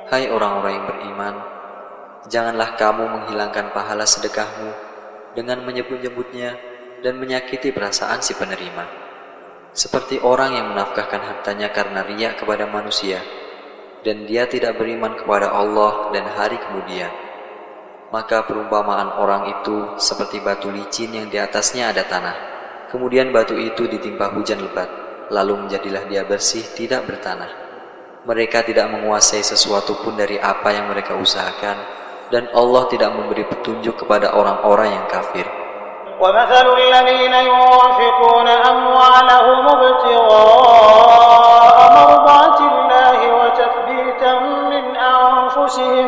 Hai orang-orang yang beriman, janganlah kamu menghilangkan pahala sedekahmu dengan menyebut-nyebutnya dan menyakiti perasaan si penerima, seperti orang yang menafkahkan hartanya karena riya kepada manusia, dan dia tidak beriman kepada Allah dan hari kemudian. Maka perumpamaan orang itu seperti batu licin yang di atasnya ada tanah. Kemudian batu itu ditimpa hujan lebat, lalu menjadilah dia bersih, tidak bertanah. Mereka tidak menguasai sesuatu pun dari apa yang mereka usahakan, dan Allah tidak memberi petunjuk kepada orang-orang yang kafir. وَمَثَلُ الَّذِينَ يُنْفِقُونَ أَمْوَالَهُمُ ابْتِغَاءَ مَرْضَاتِ اللَّهِ وَتَثْبِيتًا مِنْ أَنْفُسِهِمْ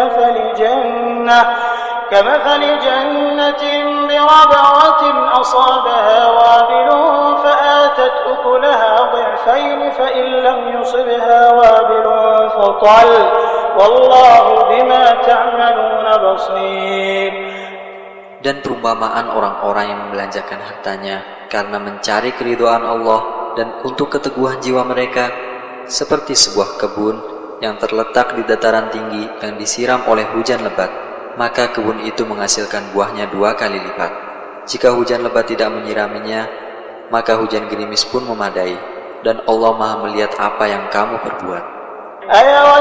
كَمَثَلِ جَنَّةٍ بِرَبْوَةٍ أَصَابَهَا وَابِلٌ فَآتَتْ أُكُلَهَا ضِعْفَيْنِ فَإِنْ لَمْ يُصِبْهَا وَابِلٌ فَطَلٌّ وَاللَّهُ بِمَا تَعْمَلُونَ بَصِيرٌ. Dan perumpamaan orang-orang yang membelanjakan hartanya karena mencari keridhaan Allah dan untuk keteguhan jiwa mereka, seperti sebuah kebun yang terletak di dataran tinggi yang disiram oleh hujan lebat, maka kebun itu menghasilkan buahnya 2 kali lipat. Jika hujan lebat tidak menyiraminya, maka hujan gerimis pun memadai, dan Allah Maha melihat apa yang kamu perbuat.